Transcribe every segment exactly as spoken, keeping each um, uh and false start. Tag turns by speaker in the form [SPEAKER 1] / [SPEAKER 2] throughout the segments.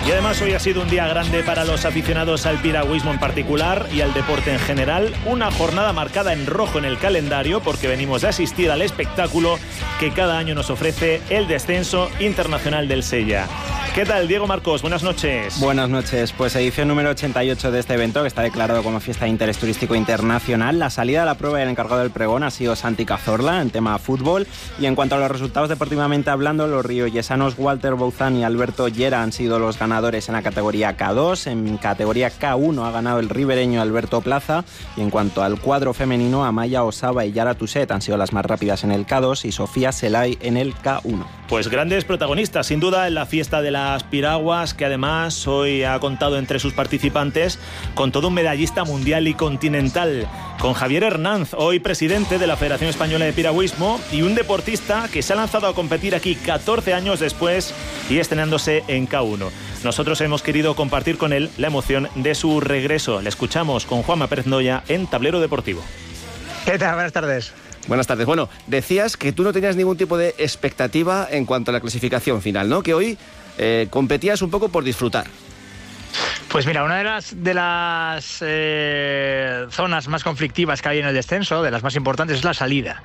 [SPEAKER 1] Y además hoy ha sido un día grande para los aficionados al piragüismo en particular y al deporte en general. Una jornada marcada en rojo en el calendario porque venimos de asistir al espectáculo que cada año nos ofrece el Descenso Internacional del Sella. ¿Qué tal, Diego Marcos? Buenas noches.
[SPEAKER 2] Buenas noches. Pues edición número ochenta y ocho de este evento, que está declarado como fiesta de interés turístico internacional. La salida de la prueba y el encargado del pregón ha sido Santi Cazorla en tema fútbol. Y en cuanto a los resultados deportivamente hablando, los rioyesanos Walter Bouzán y Alberto Llera han sido los ganadores en la categoría K dos. En categoría K uno ha ganado el ribereño Alberto Plaza. Y en cuanto al cuadro femenino, Amaya Osaba y Yara Tuset han sido las más rápidas en el K dos y Sofía Selay en el K uno.
[SPEAKER 1] Pues grandes protagonistas, sin duda, en la fiesta de las piraguas, que además hoy ha contado entre sus participantes con todo un medallista mundial y continental, con Javier Hernández, hoy presidente de la Federación Española de Piragüismo, y un deportista que se ha lanzado a competir aquí catorce años después y estrenándose en K uno. Nosotros hemos querido compartir con él la emoción de su regreso. Le escuchamos con Juanma Pérez Noya en Tablero Deportivo.
[SPEAKER 3] ¿Qué tal? Buenas tardes.
[SPEAKER 4] Buenas tardes. Bueno, decías que tú no tenías ningún tipo de expectativa en cuanto a la clasificación final, ¿no? Que hoy eh, competías un poco por disfrutar.
[SPEAKER 3] Pues mira, una de las de las eh, zonas más conflictivas que hay en el descenso, de las más importantes, es la salida.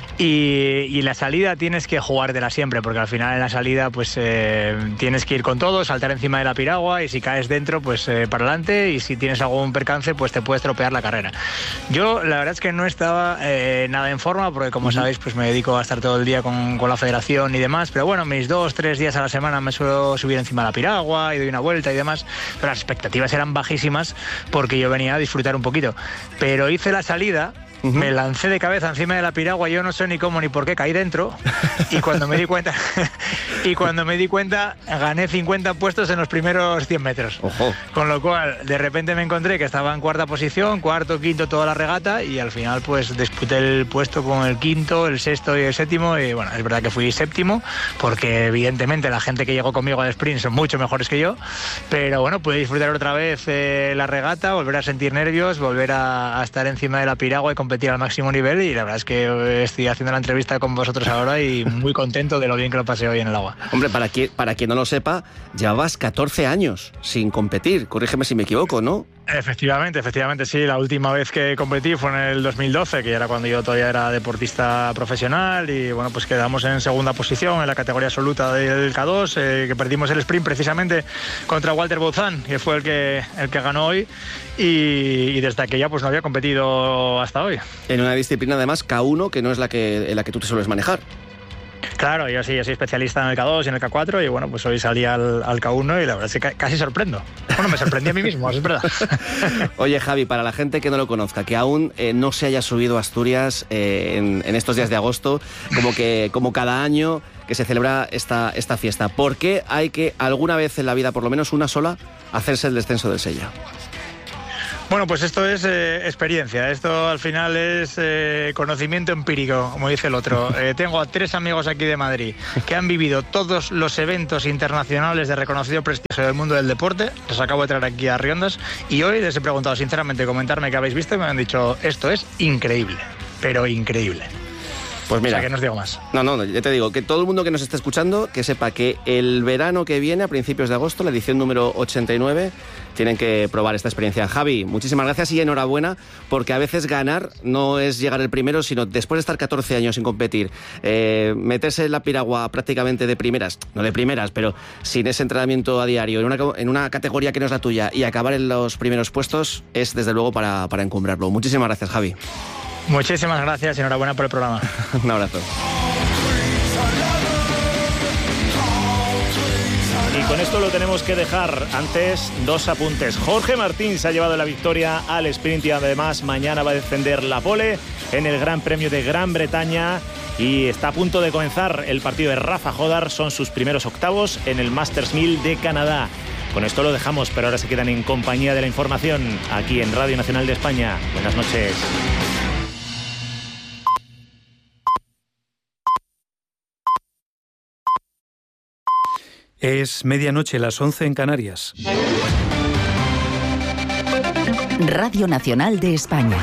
[SPEAKER 3] Y, y la salida tienes que jugártela siempre, porque al final en la salida pues eh, tienes que ir con todo, saltar encima de la piragua, y si caes dentro, pues eh, para adelante, y si tienes algún percance, pues te puedes tropear la carrera. Yo la verdad es que no estaba eh, nada en forma, porque como uh-huh. sabéis, pues me dedico a estar todo el día con, con la federación y demás, pero bueno, mis dos, tres días a la semana me suelo subir encima de la piragua y doy una vuelta y demás, pero las expectativas eran bajísimas porque yo venía a disfrutar un poquito, pero hice la salida. Uh-huh. Me lancé de cabeza encima de la piragua, yo no sé ni cómo ni por qué caí dentro, y cuando me di cuenta y cuando me di cuenta gané cincuenta puestos en los primeros cien metros.
[SPEAKER 4] Ojo.
[SPEAKER 3] Con lo cual de repente me encontré que estaba en cuarta posición, cuarto, quinto, toda la regata, y al final pues disputé el puesto con el quinto, el sexto y el séptimo, y bueno, es verdad que fui séptimo porque evidentemente la gente que llegó conmigo al sprint son mucho mejores que yo, pero bueno, pude disfrutar otra vez eh, la regata, volver a sentir nervios, volver a, a estar encima de la piragua y competir al máximo nivel, y la verdad es que estoy haciendo la entrevista con vosotros ahora y muy contento de lo bien que lo pasé hoy en el agua.
[SPEAKER 4] Hombre, para quien, para quien no lo sepa, llevabas catorce años sin competir, corrígeme si me equivoco, ¿no?
[SPEAKER 3] Efectivamente, efectivamente, sí. La última vez que competí fue en el dos mil doce, que era cuando yo todavía era deportista profesional, y bueno, pues quedamos en segunda posición en la categoría absoluta del K dos, eh, que perdimos el sprint precisamente contra Walter Bouzán, que fue el que, el que ganó hoy, y, y desde aquella pues no había competido hasta hoy.
[SPEAKER 4] En una disciplina además K uno, que no es la que, en la que tú te sueles manejar.
[SPEAKER 3] Claro, yo sí, yo soy especialista en el K dos y en el K cuatro, y bueno, pues hoy salí al, al K uno y la verdad es que casi sorprendo. Bueno, me sorprendí a mí mismo, es verdad.
[SPEAKER 4] Oye, Javi, para la gente que no lo conozca, que aún eh, no se haya subido a Asturias eh, en, en estos días de agosto, como que como cada año que se celebra esta, esta fiesta, ¿por qué hay que alguna vez en la vida, por lo menos una sola, hacerse el descenso del Sella?
[SPEAKER 3] Bueno, pues esto es eh, experiencia, esto al final es eh, conocimiento empírico, como dice el otro. Eh, tengo a tres amigos aquí de Madrid que han vivido todos los eventos internacionales de reconocido prestigio del mundo del deporte, los acabo de traer aquí a Riondas, y hoy les he preguntado sinceramente, comentarme qué habéis visto, y me han dicho, esto es increíble, pero increíble.
[SPEAKER 4] Pues mira,
[SPEAKER 3] o sea, que no os digo más.
[SPEAKER 4] No, no, ya te digo, que todo el mundo que nos esté escuchando, que sepa que el verano que viene, a principios de agosto, la edición número ochenta y nueve, tienen que probar esta experiencia. Javi, muchísimas gracias y enhorabuena, porque a veces ganar no es llegar el primero, sino después de estar catorce años sin competir, eh, meterse en la piragua prácticamente de primeras, no de primeras, pero sin ese entrenamiento a diario, en una, en una categoría que no es la tuya, y acabar en los primeros puestos, es desde luego para, para encumbrarlo. Muchísimas gracias, Javi.
[SPEAKER 3] Muchísimas gracias y enhorabuena por el programa.
[SPEAKER 4] Un abrazo.
[SPEAKER 1] Y con esto lo tenemos que dejar. Antes, dos apuntes. Jorge Martín se ha llevado la victoria al sprint y además mañana va a defender la pole en el Gran Premio de Gran Bretaña, y está a punto de comenzar el partido de Rafa Jodar. Son sus primeros octavos en el Masters mil de Canadá. Con esto lo dejamos, pero ahora se quedan en compañía de la información aquí en Radio Nacional de España. Buenas noches.
[SPEAKER 5] Es medianoche, las once en Canarias.
[SPEAKER 6] Radio Nacional de España.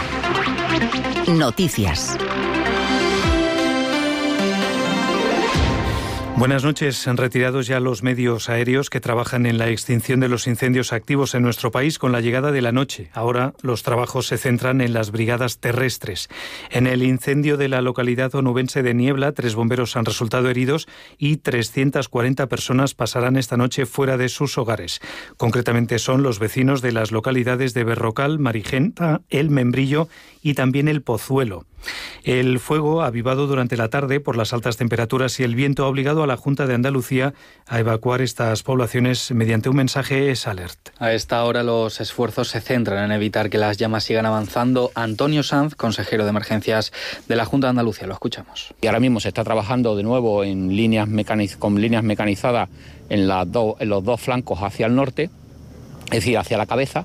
[SPEAKER 6] Noticias.
[SPEAKER 5] Buenas noches. Han retirado ya los medios aéreos que trabajan en la extinción de los incendios activos en nuestro país con la llegada de la noche. Ahora los trabajos se centran en las brigadas terrestres. En el incendio de la localidad onubense de Niebla, tres bomberos han resultado heridos y trescientas cuarenta personas pasarán esta noche fuera de sus hogares. Concretamente son los vecinos de las localidades de Berrocal, Marigenta, El Membrillo y también El Pozuelo. El fuego, avivado durante la tarde por las altas temperaturas y el viento, ha obligado a la Junta de Andalucía a evacuar estas poblaciones mediante un mensaje S Alert.
[SPEAKER 7] A esta hora los esfuerzos se centran en evitar que las llamas sigan avanzando. Antonio Sanz, consejero de emergencias de la Junta de Andalucía, lo escuchamos.
[SPEAKER 8] Y ahora mismo se está trabajando de nuevo en líneas mecaniz- con líneas mecanizadas en, las do- en los dos flancos hacia el norte, es decir, hacia la cabeza,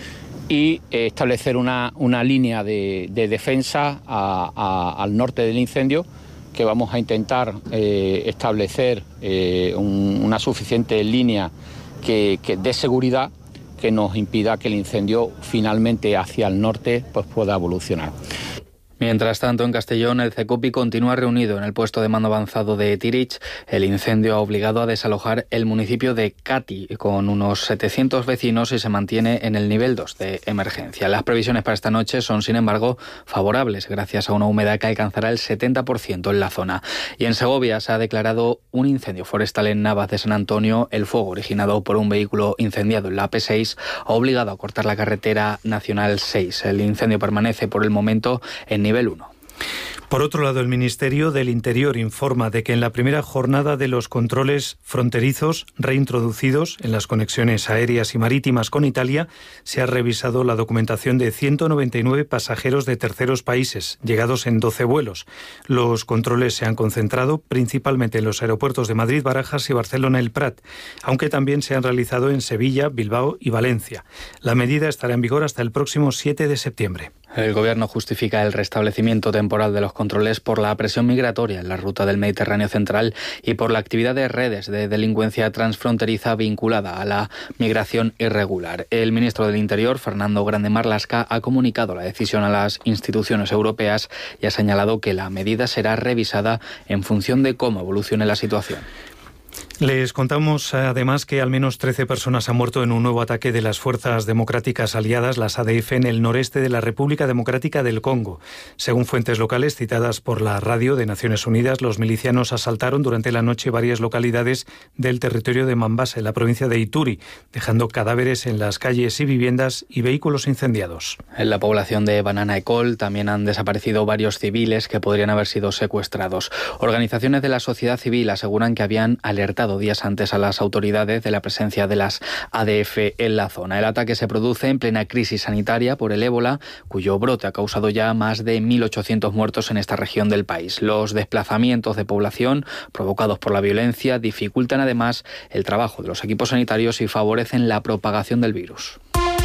[SPEAKER 8] y eh, establecer una, una línea de, de defensa a, a, al norte del incendio, que vamos a intentar eh, establecer eh, un, una suficiente línea que, que de seguridad que nos impida que el incendio finalmente hacia el norte pues, pueda evolucionar.
[SPEAKER 7] Mientras tanto, en Castellón, el CECOPI continúa reunido en el puesto de mando avanzado de Tirich. El incendio ha obligado a desalojar el municipio de Cati con unos setecientos vecinos y se mantiene en el nivel dos de emergencia. Las previsiones para esta noche son, sin embargo, favorables gracias a una humedad que alcanzará el setenta por ciento en la zona. Y en Segovia se ha declarado un incendio forestal en Navas de San Antonio. El fuego, originado por un vehículo incendiado en la A P seis, ha obligado a cortar la carretera nacional seis. El incendio permanece por el momento en nivel uno.
[SPEAKER 5] Por otro lado, el Ministerio del Interior informa de que en la primera jornada de los controles fronterizos reintroducidos en las conexiones aéreas y marítimas con Italia, se ha revisado la documentación de ciento noventa y nueve pasajeros de terceros países, llegados en doce vuelos. Los controles se han concentrado principalmente en los aeropuertos de Madrid, Barajas y Barcelona El Prat, aunque también se han realizado en Sevilla, Bilbao y Valencia. La medida estará en vigor hasta el próximo siete de septiembre.
[SPEAKER 7] El Gobierno justifica el restablecimiento temporal de los controles por la presión migratoria en la ruta del Mediterráneo central y por la actividad de redes de delincuencia transfronteriza vinculada a la migración irregular. El ministro del Interior, Fernando Grande Marlaska, ha comunicado la decisión a las instituciones europeas y ha señalado que la medida será revisada en función de cómo evolucione la situación.
[SPEAKER 5] Les contamos además que al menos trece personas han muerto en un nuevo ataque de las Fuerzas Democráticas Aliadas, las A D F, en el noreste de la República Democrática del Congo. Según fuentes locales citadas por la radio de Naciones Unidas, los milicianos asaltaron durante la noche varias localidades del territorio de Mambasa, en la provincia de Ituri, dejando cadáveres en las calles y viviendas y vehículos incendiados.
[SPEAKER 7] En la población de Banana Ecol también han desaparecido varios civiles que podrían haber sido secuestrados. Organizaciones de la sociedad civil aseguran que habían alertado días antes a las autoridades de la presencia de las A D F en la zona. El ataque se produce en plena crisis sanitaria por el ébola, cuyo brote ha causado ya más de mil ochocientos muertos en esta región del país. Los desplazamientos de población provocados por la violencia dificultan además el trabajo de los equipos sanitarios y favorecen la propagación del virus.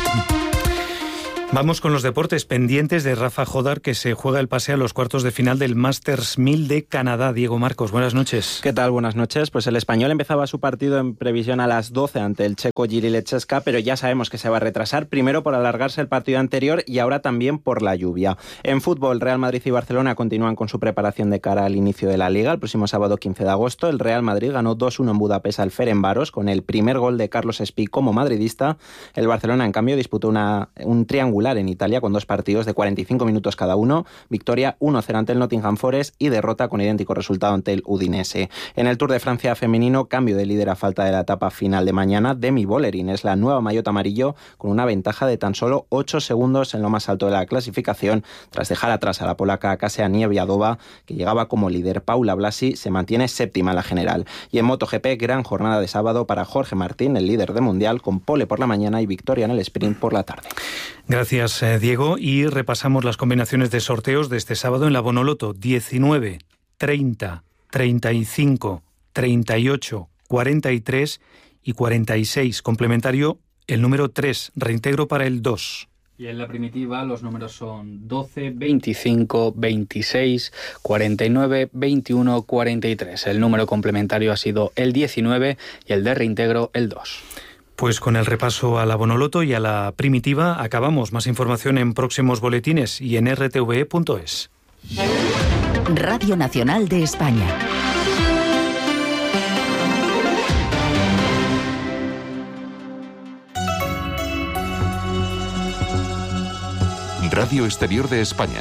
[SPEAKER 5] Vamos con los deportes pendientes de Rafa Jodar, que se juega el pase a los cuartos de final del Masters mil de Canadá. Diego Marcos, buenas noches.
[SPEAKER 2] ¿Qué tal? Buenas noches. Pues el español empezaba su partido en previsión a las doce ante el checo Jiří Lečeska, pero ya sabemos que se va a retrasar, primero por alargarse el partido anterior y ahora también por la lluvia. En fútbol, Real Madrid y Barcelona continúan con su preparación de cara al inicio de la Liga. El próximo sábado quince de agosto, el Real Madrid ganó dos uno en Budapest al Ferencváros con el primer gol de Carlos Espí como madridista. El Barcelona, en cambio, disputó una, un triangular en Italia con dos partidos de cuarenta y cinco minutos cada uno, victoria uno cero ante el Nottingham Forest y derrota con idéntico resultado ante el Udinese. En el Tour de Francia femenino, cambio de líder a falta de la etapa final de mañana. Demi Vollering es la nueva maillot amarillo con una ventaja de tan solo ocho segundos en lo más alto de la clasificación, tras dejar atrás a la polaca Kasia Niewiadova, que llegaba como líder. Paula Blasi se mantiene séptima en la general. Y en MotoGP, gran jornada de sábado para Jorge Martín, el líder de mundial, con pole por la mañana y victoria en el sprint por la tarde.
[SPEAKER 5] Gracias, Diego. Y repasamos las combinaciones de sorteos de este sábado en la Bonoloto: diecinueve, treinta, treinta y cinco, treinta y ocho, cuarenta y tres y cuarenta y seis. Complementario el número tres, reintegro para el dos.
[SPEAKER 7] Y en la primitiva los números son doce, veinticinco, veintiséis, cuarenta y nueve, veintiuno, cuarenta y tres. El número complementario ha sido el diecinueve y el de reintegro el dos.
[SPEAKER 5] Pues con el repaso a la Bonoloto y a la primitiva acabamos. Más información en próximos boletines y en r t v e punto es.
[SPEAKER 6] Radio Nacional de España.
[SPEAKER 9] Radio Exterior de España.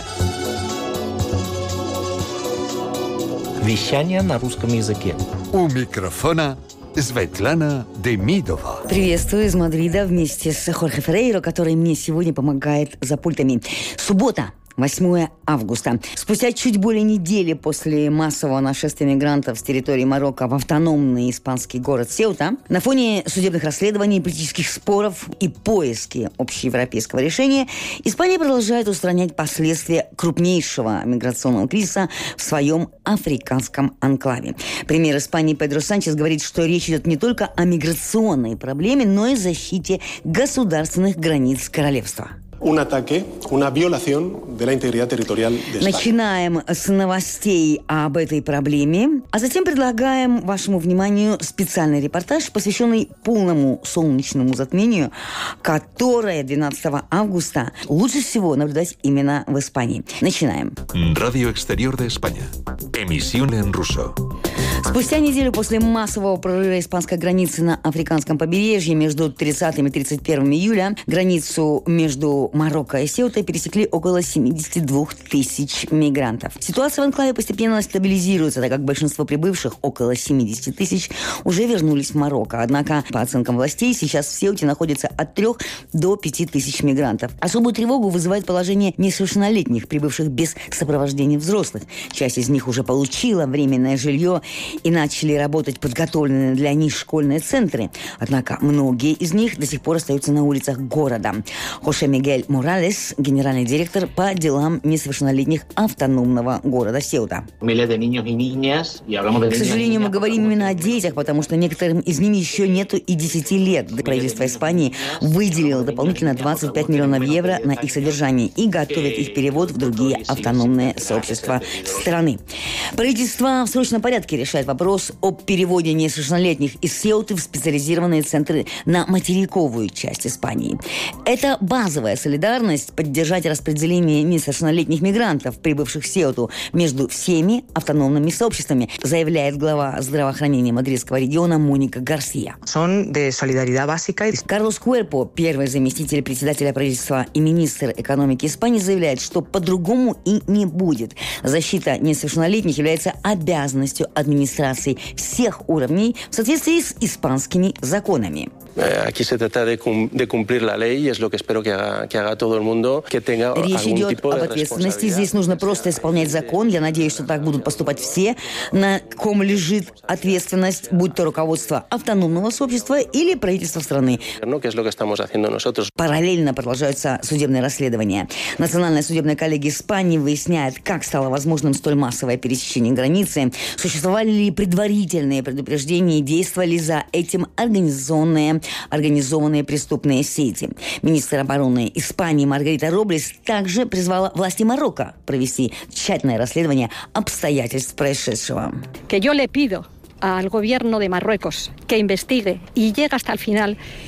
[SPEAKER 10] Вещание на русском языке.
[SPEAKER 9] У микрофона Светлана Демидова.
[SPEAKER 11] Приветствую из Мадрида вместе с Хорхе Феррейро, который мне сегодня помогает за пультами. Суббота. восьмое августа. Спустя чуть более недели после массового нашествия мигрантов с территории Марокко в автономный испанский город Сеута, на фоне судебных расследований, политических споров и поиски общеевропейского решения, Испания продолжает устранять последствия крупнейшего миграционного кризиса в своем африканском анклаве. Премьер Испании Педро Санчес говорит, что речь идет не только о миграционной проблеме, но и защите государственных границ королевства.
[SPEAKER 12] Un ataque, una violación de la integridad territorial de España.
[SPEAKER 11] Начинаем с новостей об этой проблеме, а затем предлагаем вашему вниманию специальный репортаж, посвященный полному солнечному затмению, которое двенадцатого августа лучше всего наблюдать именно в Испании. Начинаем.
[SPEAKER 9] Radio Exterior de España. Emisión en ruso.
[SPEAKER 11] Спустя неделю после массового прорыва испанской границы на африканском побережье между тридцатым и тридцать первым июля границу между Марокко и Сеутой пересекли около семьдесят две тысячи мигрантов. Ситуация в анклаве постепенно стабилизируется, так как большинство прибывших, около семьдесят тысяч, уже вернулись в Марокко. Однако, по оценкам властей, сейчас в Сеуте находится от трех до пяти тысяч мигрантов. Особую тревогу вызывает положение несовершеннолетних, прибывших без сопровождения взрослых. Часть из них уже получила временное жилье и начали работать подготовленные для них школьные центры. Однако многие из них до сих пор остаются на улицах города. Хосе Мигель Моралес, генеральный директор по делам несовершеннолетних автономного города Сеута. К сожалению, мы говорим именно о детях, потому что некоторым из них еще нету и десяти лет. Правительство Испании выделило дополнительно двадцать пять миллионов евро на их содержание и готовит их перевод в другие автономные сообщества страны. Правительство в срочном порядке решает вопрос об переводе несовершеннолетних из Сеуты в специализированные центры на материковую часть Испании. Это базовая солидарность поддержать распределение несовершеннолетних мигрантов, прибывших в Сеуту, между всеми автономными сообществами, заявляет глава здравоохранения мадридского региона Моника Гарсия. Карлос Куэрпо, первый заместитель председателя правительства и министр экономики Испании, заявляет, что по-другому и не будет. Защита несовершеннолетних является обязанностью администрации всех уровней в соответствии с испанскими законами.
[SPEAKER 13] Aquí se trata de, cum, de cumplir la ley y es lo que espero que haga, que haga todo el mundo, que tenga
[SPEAKER 11] Речь
[SPEAKER 13] algún
[SPEAKER 11] идет
[SPEAKER 13] tipo de
[SPEAKER 11] об ответственности.
[SPEAKER 13] responsabilidad.
[SPEAKER 11] Здесь нужно просто исполнять закон. Я надеюсь, что так будут поступать все, на ком лежит ответственность, будь то руководство автономного сообщества или правительство страны.
[SPEAKER 13] Que es lo que estamos haciendo nosotros.
[SPEAKER 11] Параллельно продолжаются судебные расследования. Национальная судебная коллегия Испании выясняет, как стало возможным столь массовое пересечение границы, существовали ли предварительные предупреждения и действовали за этим организационные организованные преступные сети. Министр обороны Испании Маргарита Роблес также призвала власти Марокко провести тщательное расследование обстоятельств происшедшего.
[SPEAKER 14] Que yo le pido al gobierno de Marruecos que investigue y llegue hasta el final